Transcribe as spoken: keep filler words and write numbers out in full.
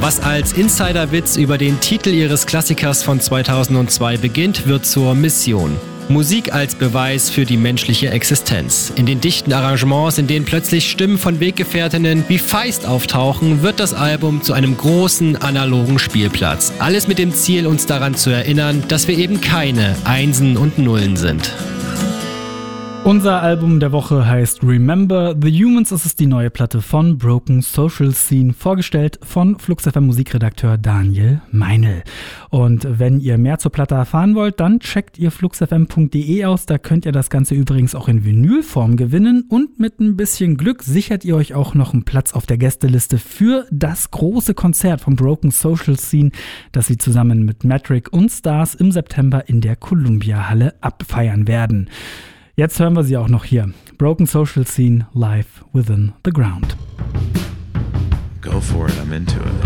Was als Insiderwitz über den Titel ihres Klassikers von zweitausendzwei beginnt, wird zur Mission. Musik als Beweis für die menschliche Existenz. In den dichten Arrangements, in denen plötzlich Stimmen von Weggefährtinnen wie Feist auftauchen, wird das Album zu einem großen analogen Spielplatz. Alles mit dem Ziel, uns daran zu erinnern, dass wir eben keine Einsen und Nullen sind. Unser Album der Woche heißt Remember the Humans. Es ist die neue Platte von Broken Social Scene, vorgestellt von Flux F M Musikredakteur Daniel Meinl. Und wenn ihr mehr zur Platte erfahren wollt, dann checkt ihr flux f m punkt d e aus. Da könnt ihr das Ganze übrigens auch in Vinylform gewinnen. Und mit ein bisschen Glück sichert ihr euch auch noch einen Platz auf der Gästeliste für das große Konzert von Broken Social Scene, das sie zusammen mit Metric und Stars im September in der Columbia Halle abfeiern werden. Jetzt hören wir sie auch noch hier. Broken Social Scene live within the ground. Go for it, I'm into it.